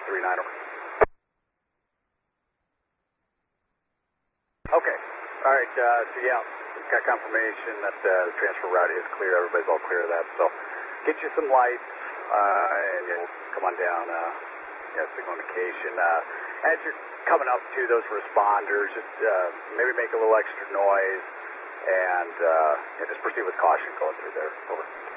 39, over. Okay. All right, so yeah, we've got confirmation that the transfer route is clear. Everybody's all clear of that. So get you some lights and yeah, come on down. Signal indication. As you're coming up to those responders, just maybe make a little extra noise and just proceed with caution going through there. Over.